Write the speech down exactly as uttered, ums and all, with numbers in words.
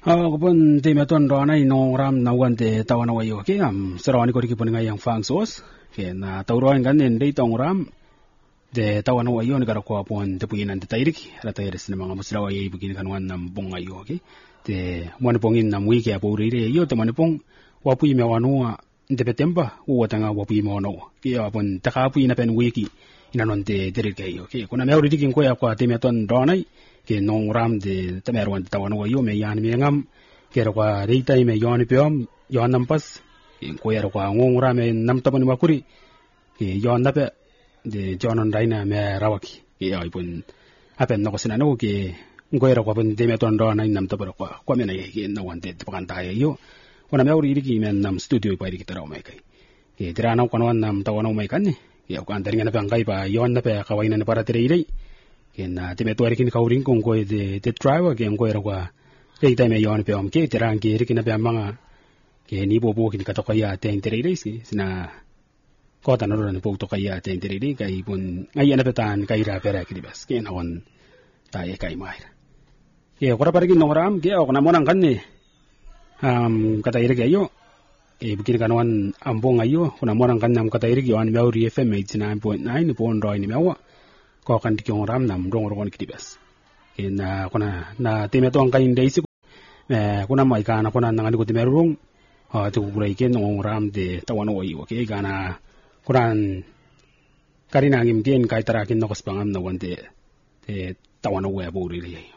Ah, kapun ti meton rona ino ram na wan te tawana wayo ke am seroni ko ki puninga yang fang sos ke na tawro kan nen dei tong ram de tawana wayo ni kara ko apon te puinan te tairik ra tairis na mga musra wayo ibugin kan wan nam bong ayo ke te mon pongin nam wi ke apo rire yo te mon pong wapu me wanua inte petemba u tanga wapu me wano ke apon taka pu ina pen wiki ina non te terik ke yo ke kuna me ori dikin ko ya ko te meton rona ke nong ram de tamerwan tawana wayo me yan me ngam ke ro kwa reita me yon peom yon nampas ke ko ya ro kwa ngong ram me nam tapani makuri ke yon nape de jonon raina me rawaki ke ay pun apen no sina no ke ngo ya ro kwa pun de me ton ro na nam tapara kwa kwa me na ke na wan de pakan ta yo wana me ori ri men nam studio pa ri kitara me kai ke tira na kwa nam tawana me kan ne ke ko andaringa na pa ngai pa yon na pe kawaina na para tire ire kena te me tuari kin kauring kong ko de de driver ke ngo era kwa rei tai me yon pe om ke terang ke ri kin pe manga ke ni bo bo kin ka to kaya te interere si sina ko ta no ro ne bo to kaya te interere kai pun ngai ana petan kai ra pera ki bas ke na on ta e kai mai ke ko ra parigi no ram ke o na monang kan ne um kata ire ke yo e bukin kan wan ambong ayo ko na monang kan nam kata ire yon meuri F M eighty-nine point nine pon roi ni mewa ko kan tikyong ram nam rong rong kitibas ina kuna na time to ang kain daisy eh kuna mai kana kuna nangani ko timerung ha to kurai ken ngong ram de tawano oi oke kana kuran karina ngim ken kai tarakin no kospangam na wante te tawano we buri ri